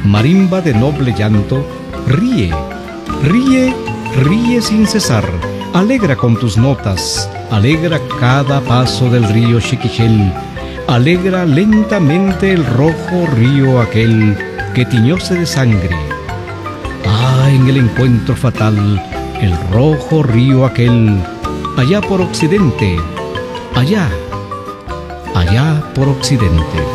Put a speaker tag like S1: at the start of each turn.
S1: marimba de noble llanto, ríe, ríe, ríe sin cesar, alegra con tus notas, alegra cada paso del río Xiquichel, alegra lentamente el rojo río aquel que tiñóse de sangre. Ah, en el encuentro fatal, el rojo río aquel, allá por occidente, allá, allá por occidente.